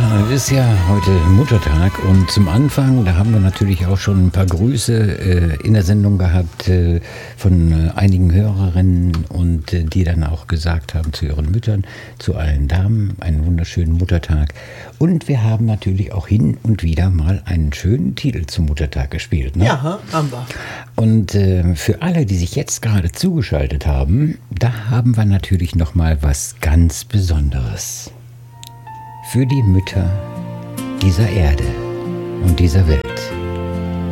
Ja, es ist ja heute Muttertag und zum Anfang, da haben wir natürlich auch schon ein paar Grüße in der Sendung gehabt von einigen Hörerinnen und die dann auch gesagt haben zu ihren Müttern, zu allen Damen, einen wunderschönen Muttertag. Und wir haben natürlich auch hin und wieder mal einen schönen Titel zum Muttertag gespielt. Ne? Ja, haben wir. Und für alle, die sich jetzt gerade zugeschaltet haben, da haben wir natürlich noch mal was ganz Besonderes. Für die Mütter dieser Erde und dieser Welt.